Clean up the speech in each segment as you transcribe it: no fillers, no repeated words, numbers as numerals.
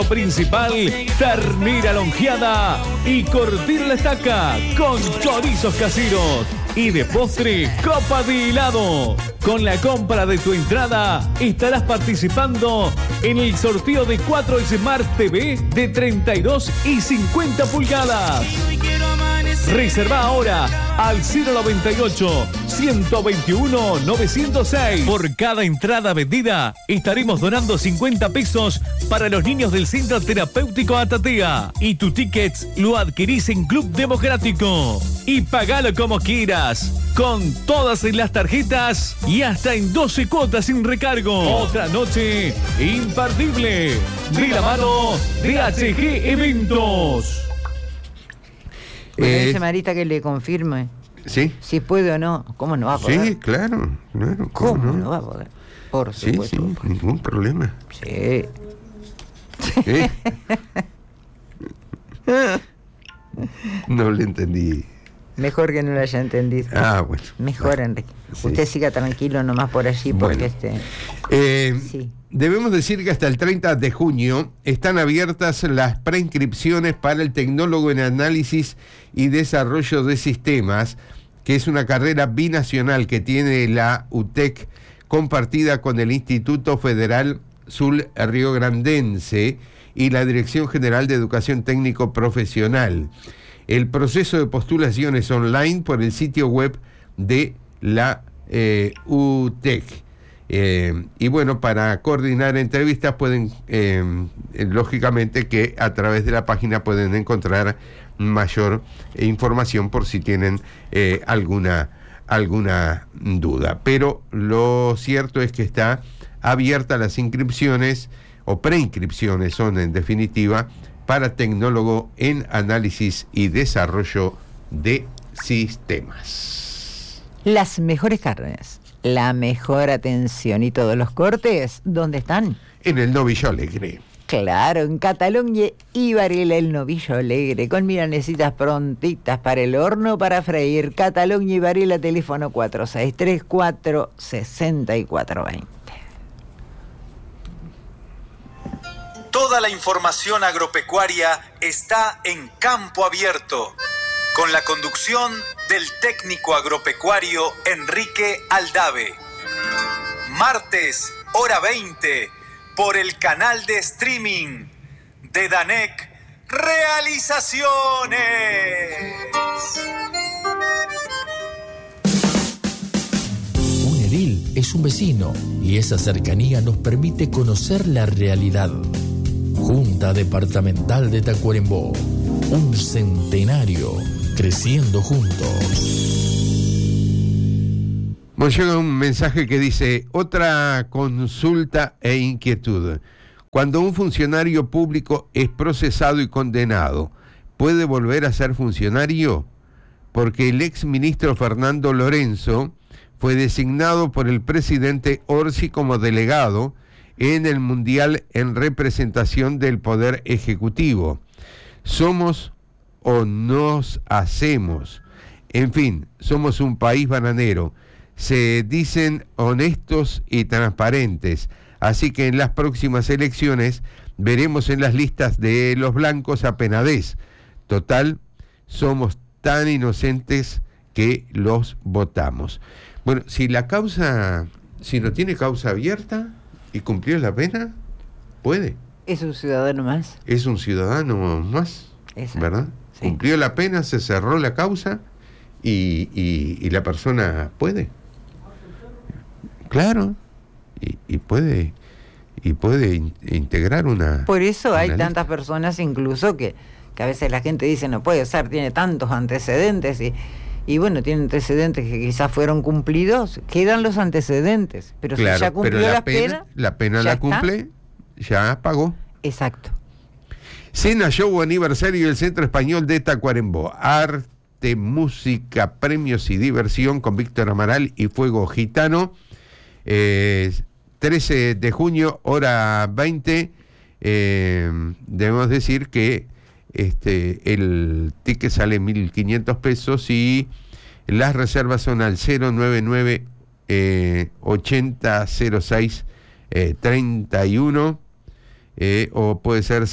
Principal, ternera lonjeada y cortir la estaca con chorizos caseros. Y de postre, copa de helado. Con la compra de tu entrada, estarás participando en el sorteo de 4 Smart TV de 32 y 50 pulgadas. Reserva ahora al 098-121-906. Por cada entrada vendida, estaremos donando 50 pesos para los niños del Centro Terapéutico Atatea. Y tu ticket lo adquirís en Club Democrático. Y pagalo como quieras, con todas las tarjetas y hasta en 12 cuotas sin recargo. Otra noche imperdible de la mano de HG Eventos. Dice Marita que le confirme. ¿Sí? Si puede o no. ¿Cómo no va a poder? Sí, claro. ¿Cómo no va a poder? Por supuesto. Sí, ningún problema. Sí. ¿Sí? No le entendí. Mejor que no lo haya entendido. Bueno. Mejor, Enrique. Sí. Usted siga tranquilo nomás por allí, porque sí. Debemos decir que hasta el 30 de junio están abiertas las preinscripciones para el tecnólogo en análisis y desarrollo de sistemas, que es una carrera binacional que tiene la UTEC compartida con el Instituto Federal Sul Riograndense y la Dirección General de Educación Técnico Profesional. El proceso de postulación es online por el sitio web de la UTEC. Y bueno, para coordinar entrevistas pueden, lógicamente que a través de la página pueden encontrar mayor información por si tienen alguna duda. Pero lo cierto es que está abierta las inscripciones, o preinscripciones son en definitiva, para tecnólogo en análisis y desarrollo de sistemas. Las mejores carnes, la mejor atención y todos los cortes, ¿dónde están? En el Novillo Alegre. Claro, en Cataluña y Varela, el Novillo Alegre, con milanesitas prontitas para el horno para freír. Cataluña y Varela, teléfono 463-464-20. Toda la información agropecuaria está en Campo Abierto, con la conducción del técnico agropecuario Enrique Aldave. Martes, hora 20, por el canal de streaming de Danec Realizaciones. Un edil es un vecino y esa cercanía nos permite conocer la realidad. Junta Departamental de Tacuarembó, un centenario creciendo juntos. Bueno, llega un mensaje que dice: otra consulta e inquietud. Cuando un funcionario público es procesado y condenado, ¿puede volver a ser funcionario? Porque el exministro Fernando Lorenzo fue designado por el presidente Orsi como delegado en el Mundial en representación del Poder Ejecutivo. ¿Somos o nos hacemos? En fin, somos un país bananero. Se dicen honestos y transparentes. Así que en las próximas elecciones veremos en las listas de los blancos a Penades. Total, somos tan inocentes que los votamos. Bueno, si no tiene causa abierta y cumplió la pena, puede. Es un ciudadano más. Es un ciudadano más, exacto, ¿verdad? Sí. Cumplió la pena, se cerró la causa y la persona puede. Claro, y puede integrar una... Por eso hay lista. tantas personas incluso que a veces la gente dice no puede ser, tiene tantos antecedentes y bueno, tiene antecedentes que quizás fueron cumplidos, quedan los antecedentes, pero claro, si ya cumplió la pena la cumple, ya pagó. Exacto. Cena, show, aniversario del Centro Español de Tacuarembó. Arte, música, premios y diversión con Víctor Amaral y Fuego Gitano. 13 de junio, hora 20. Debemos decir que el ticket sale 1.500 pesos y las reservas son al 099 8006 31. o puede ser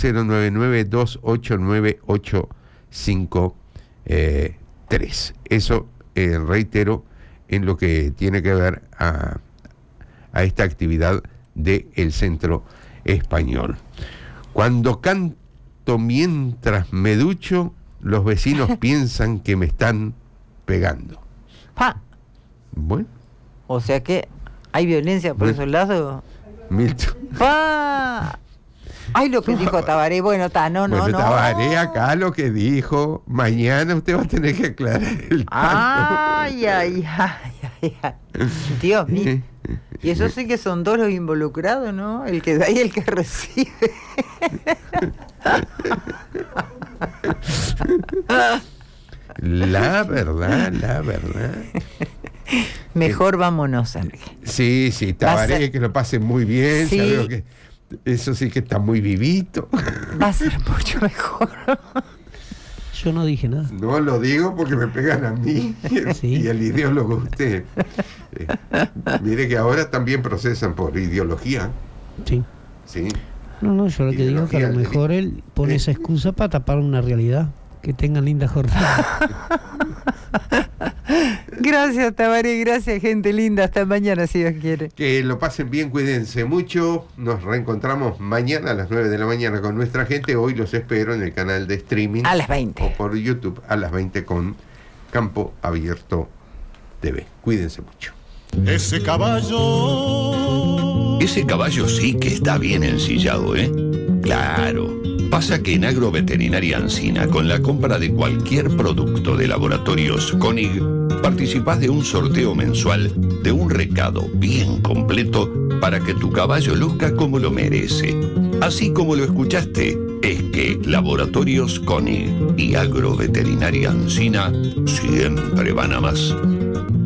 099-289-853. Eso, reitero, en lo que tiene que ver a esta actividad del Centro Español. Cuando canto mientras me ducho, los vecinos piensan que me están pegando. ¡Pa! Bueno. O sea que hay violencia por esos lados. Milton. ¡Pa! Ay, lo que dijo Tabaré. Bueno, no. Tabaré acá lo que dijo. Mañana usted va a tener que aclarar el tanto. Ay. Dios mío. Y eso sí que son dos los involucrados, ¿no? El que da y el que recibe. La verdad. Mejor vámonos, Enrique. Sí, Tabaré, que lo pase muy bien. Sí. Sabemos que eso sí que está muy vivito. Va a ser mucho mejor. Yo no dije nada. No lo digo porque me pegan a mí y el ideólogo usted. Mire que ahora también procesan por ideología. Sí. No, yo lo que digo es que a lo mejor él pone esa excusa para tapar una realidad. Que tengan linda jornada. Gracias, Tabaré, gracias, gente linda. Hasta mañana, si Dios quiere. Que lo pasen bien, cuídense mucho. Nos reencontramos mañana a las 9 de la mañana con nuestra gente. Hoy los espero en el canal de streaming. A las 20. O por YouTube a las 20 con Campo Abierto TV. Cuídense mucho. Ese caballo sí que está bien ensillado, ¿eh? Claro. Pasa que en Agroveterinaria Ancina, con la compra de cualquier producto de Laboratorios Koenig, participás de un sorteo mensual de un recado bien completo para que tu caballo luzca como lo merece. Así como lo escuchaste, es que Laboratorios Koenig y Agroveterinaria Ancina siempre van a más.